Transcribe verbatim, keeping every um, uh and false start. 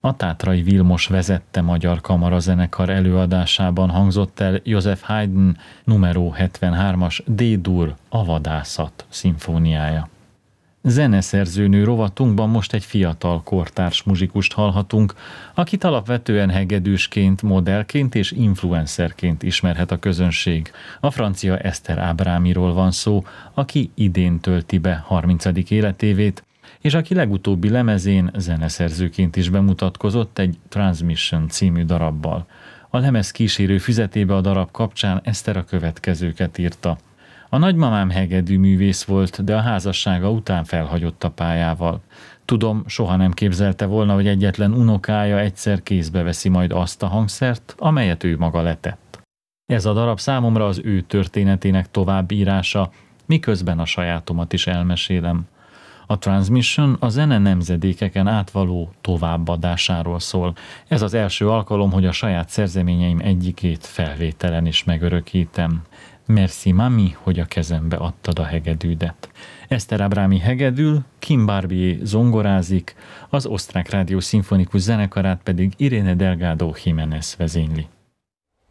A Tátrai Vilmos vezette magyar kamarazenekar előadásában hangzott el Joseph Haydn numero hetvenhármas D-dur, a vadászat szimfóniája. Zeneszerzőnő rovatunkban most egy fiatal kortárs muzsikust hallhatunk, akit alapvetően hegedűsként, modellként és influencerként ismerhet a közönség. A francia Eszter Ábrámiról van szó, aki idén tölti be harmincadik életévét, és aki legutóbbi lemezén zeneszerzőként is bemutatkozott egy Transmission című darabbal. A lemez kísérő füzetébe a darab kapcsán Eszter a következőket írta. A nagymamám hegedű művész volt, de a házassága után felhagyott a pályával. Tudom, soha nem képzelte volna, hogy egyetlen unokája egyszer kézbe veszi majd azt a hangszert, amelyet ő maga letett. Ez a darab számomra az ő történetének továbbírása, miközben a sajátomat is elmesélem. A Transmission a zene nemzedékeken átvaló továbbadásáról szól. Ez az első alkalom, hogy a saját szerzeményeim egyikét felvételen is megörökítem. Merci, mami, hogy a kezembe adtad a hegedűdet. Eszter Ábrámi hegedül, Kim Barbier zongorázik, az Osztrák Rádió Szimfonikus Zenekarát pedig Irene Delgado Jiménez vezényli.